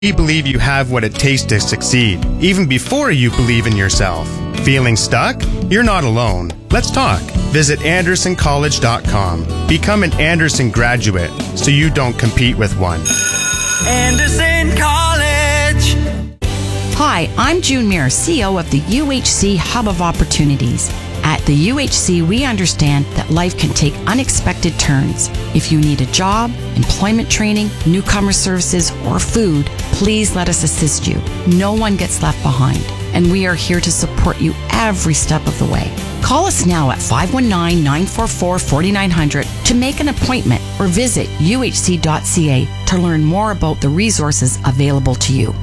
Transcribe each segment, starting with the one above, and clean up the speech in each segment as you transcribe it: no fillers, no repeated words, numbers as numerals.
We believe you have what it takes to succeed, even before you believe in yourself. Feeling stuck? You're not alone. Let's talk. Visit AndersonCollege.com. Become an Anderson graduate so you don't compete with one. Anderson College. Hi, I'm June Muir, CEO of the UHC Hub of Opportunities. At the UHC, we understand that life can take unexpected turns. If you need a job, employment training, newcomer services, or food, please let us assist you. No one gets left behind, and we are here to support you every step of the way. Call us now at 519-944-4900 to make an appointment or visit uhc.ca to learn more about the resources available to you.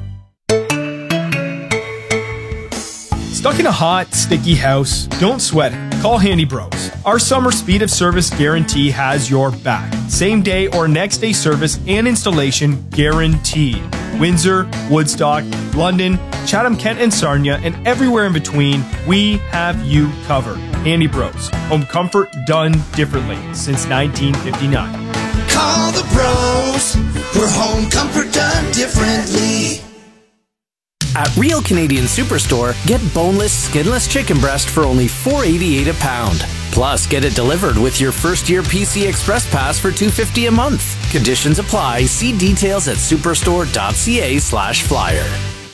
Stuck in a hot, sticky house? Don't sweat it. Call Handy Bros. Our summer speed of service guarantee has your back. Same day or next day service and installation guaranteed. Windsor, Woodstock, London, Chatham, Kent, and Sarnia, and everywhere in between, we have you covered. Handy Bros. Home comfort done differently since 1959. Call the bros for home comfort done differently. At Real Canadian Superstore, get boneless, skinless chicken breast for only $4.88 a pound. Plus, get it delivered with your first-year PC Express Pass for $2.50 a month. Conditions apply. See details at superstore.ca/flyer.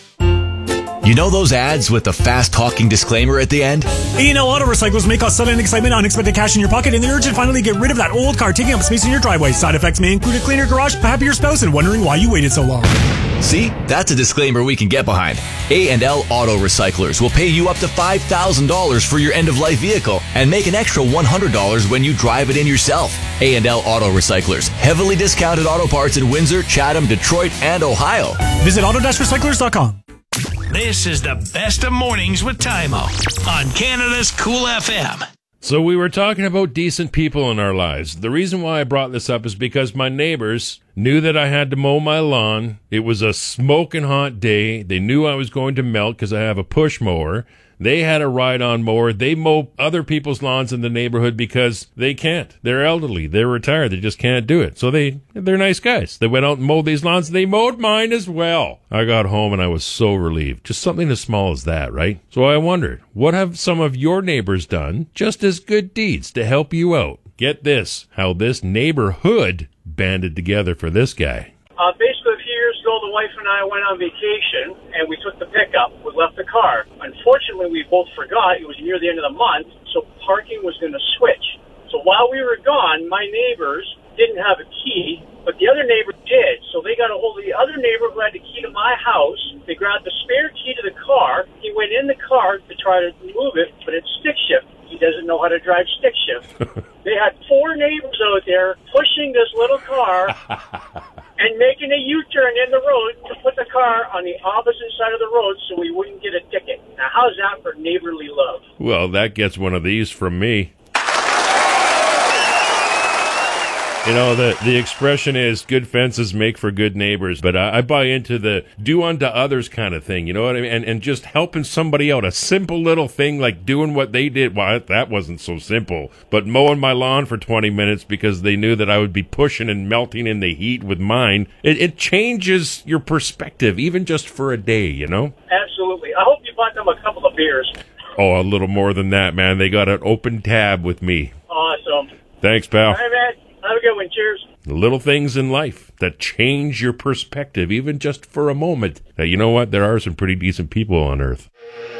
You know those ads with the fast-talking disclaimer at the end? Auto recyclers may cause sudden excitement, unexpected cash in your pocket, and the urge to finally get rid of that old car taking up space in your driveway. Side effects may include a cleaner garage, a happier spouse, and wondering why you waited so long. See? That's a disclaimer we can get behind. A&L Auto Recyclers will pay you up to $5,000 for your end-of-life vehicle and make an extra $100 when you drive it in yourself. A&L Auto Recyclers. Heavily discounted auto parts in Windsor, Chatham, Detroit, and Ohio. Visit auto-recyclers.com. This is the best of mornings with Tymo on Canada's Cool FM. So we were talking about decent people in our lives. The reason why I brought this up is because my neighbors knew that I had to mow my lawn. It was a smoking hot day. They knew I was going to melt because I have a push mower. They had a ride-on mower. They mow other people's lawns in the neighborhood because they can't. They're elderly. They're retired. They just can't do it. So they're nice guys. They went out and mowed these lawns. They mowed mine as well. I got home and I was so relieved. Just something as small as that, right? So I wondered, what have some of your neighbors done just as good deeds to help you out? Get this, how this neighborhood banded together for this guy. Basically, a few years ago, the wife and I went on vacation, and we took the pickup. We left the car. Unfortunately, we both forgot. It was near the end of the month, so parking was going to switch. So while we were gone, my neighbors didn't have a key, but the other neighbor did. So they got a hold of the other neighbor who had the key to my house. They grabbed the spare key to the car. He went in the car to try to move it, but it's stick shift. He doesn't know how to drive stick shift. They had 4 neighbors out there pushing this little car and making a U-turn in the road to put the car on the opposite side of the road so we wouldn't get a ticket. Now, how's that for neighborly love? Well, that gets one of these from me. You know, the expression is good fences make for good neighbors, but I buy into the do unto others kind of thing, you know what I mean? And just helping somebody out, a simple little thing like doing what they did. Well, that wasn't so simple, but mowing my lawn for 20 minutes because they knew that I would be pushing and melting in the heat with mine. It changes your perspective, even just for a day, you know? Absolutely. I hope you bought them a couple of beers. Oh, a little more than that, man. They got an open tab with me. Awesome. Thanks, pal. All right, man. Have a good one. Cheers. The little things in life that change your perspective, even just for a moment. Now, you know what? There are some pretty decent people on Earth.